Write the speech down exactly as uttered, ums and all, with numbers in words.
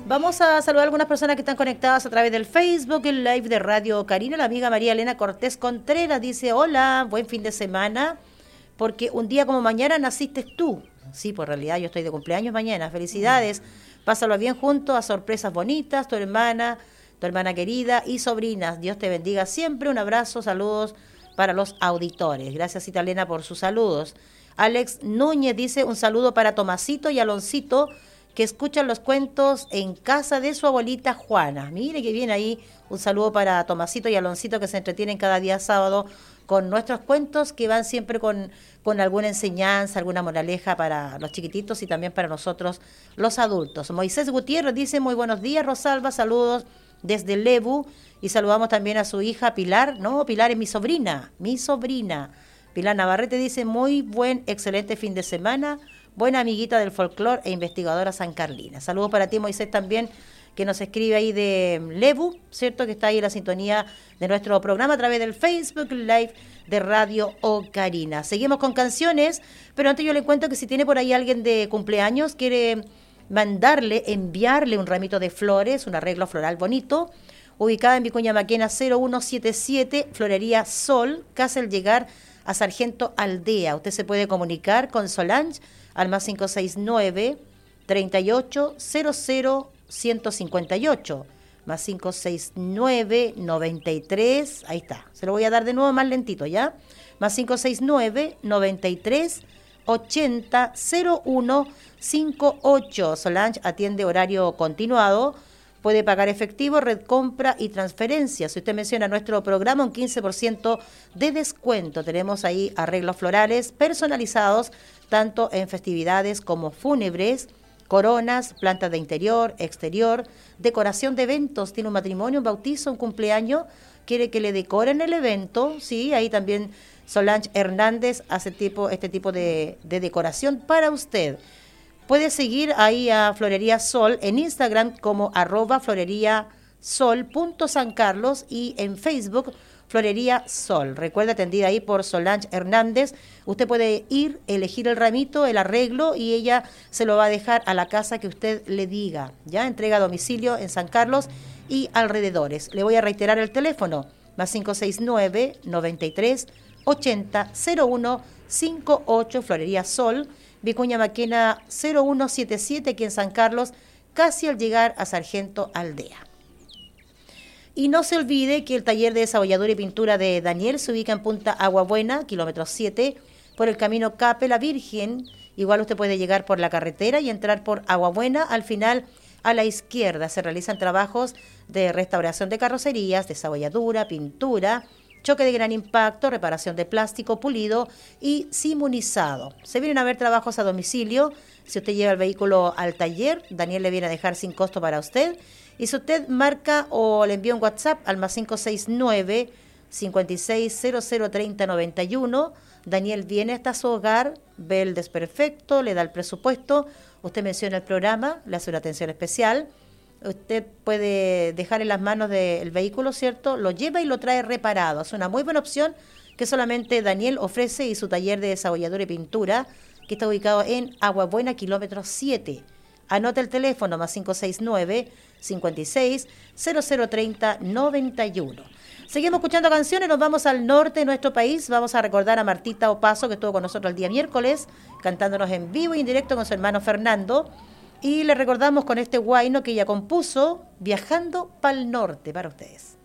Vamos a saludar a algunas personas que están conectadas a través del Facebook, el live de Radio Carina. La amiga María Elena Cortés Contreras dice, hola, buen fin de semana, porque un día como mañana naciste tú. Sí, pues en realidad yo estoy de cumpleaños mañana. Felicidades, pásalo bien juntos, a sorpresas bonitas, tu hermana, tu hermana querida y sobrinas. Dios te bendiga siempre. Un abrazo, saludos para los auditores. Gracias, Italena, por sus saludos. Alex Núñez dice, un saludo para Tomasito y Aloncito, que escuchan los cuentos en casa de su abuelita Juana. Mire que bien ahí, un saludo para Tomasito y Aloncito, que se entretienen cada día sábado con nuestros cuentos, que van siempre con, con alguna enseñanza, alguna moraleja para los chiquititos y también para nosotros los adultos. Moisés Gutiérrez dice, muy buenos días, Rosalba, saludos desde Lebu, y saludamos también a su hija Pilar. No, Pilar es mi sobrina, mi sobrina. Pilar Navarrete dice, muy buen, excelente fin de semana, buena amiguita del folclore e investigadora San Carlina. Saludos para ti, Moisés, también, que nos escribe ahí de Lebu, ¿cierto? Que está ahí en la sintonía de nuestro programa a través del Facebook Live de Radio Ocarina. Seguimos con canciones, pero antes yo le cuento que si tiene por ahí alguien de cumpleaños, quiere mandarle, enviarle un ramito de flores, un arreglo floral bonito, ubicada en Vicuña Maquena cero uno siete siete, Florería Sol, casi al llegar a Sargento Aldea. Usted se puede comunicar con Solange al más cinco seis nueve, treinta y ocho, cero cero, ciento cincuenta y ocho, más cinco seis nueve, noventa y tres, ahí está, se lo voy a dar de nuevo más lentito, ¿ya? Más cinco seis nueve, noventa y tres, ochenta, cero uno cincuenta y ocho. Solange atiende horario continuado, puede pagar efectivo, red compra y transferencia. Si usted menciona nuestro programa, un quince por ciento de descuento. Tenemos ahí arreglos florales personalizados, tanto en festividades como fúnebres, coronas, plantas de interior, exterior, decoración de eventos. Tiene un matrimonio, un bautizo, un cumpleaños, quiere que le decoren el evento, sí, ahí también Solange Hernández hace tipo, este tipo de, de decoración para usted. Puede seguir ahí a Florería Sol en Instagram como arroba florería sol punto san carlos y en Facebook Florería Sol. Recuerda, atendida ahí por Solange Hernández. Usted puede ir, elegir el ramito, el arreglo, y ella se lo va a dejar a la casa que usted le diga. Ya, entrega a domicilio en San Carlos y alrededores. Le voy a reiterar el teléfono, más cinco seis nueve, noventa y tres, ochenta, cero uno cincuenta y ocho, Florería Sol, Vicuña Maquena cero uno siete siete, aquí en San Carlos, casi al llegar a Sargento Aldea. Y no se olvide que el taller de desabolladura y pintura de Daniel se ubica en Punta Agua Buena, kilómetro siete, por el camino Cape La Virgen. Igual usted puede llegar por la carretera y entrar por Agua Buena. Al final, a la izquierda, se realizan trabajos de restauración de carrocerías, desabolladura, pintura, choque de gran impacto, reparación de plástico, pulido y simonizado. Se vienen a ver trabajos a domicilio. Si usted lleva el vehículo al taller, Daniel le viene a dejar sin costo para usted. Y si usted marca o le envía un WhatsApp al más cinco seis nueve, cincuenta y seis, cero cero, treinta, noventa y uno, Daniel viene hasta su hogar, ve el desperfecto, le da el presupuesto, usted menciona el programa, le hace una atención especial. Usted puede dejar en las manos del vehículo, ¿cierto? Lo lleva y lo trae reparado. Es una muy buena opción que solamente Daniel ofrece, y su taller de desabolladura y pintura, que está ubicado en Agua Buena, kilómetro siete. Anota el teléfono, más cinco seis nueve, cincuenta y seis, cero cero, treinta, noventa y uno. Seguimos escuchando canciones, nos vamos al norte de nuestro país. Vamos a recordar a Martita Opaso, que estuvo con nosotros el día miércoles, cantándonos en vivo y en directo con su hermano Fernando. Y le recordamos con este guayno que ella compuso, Viajando pa'l Norte, para ustedes.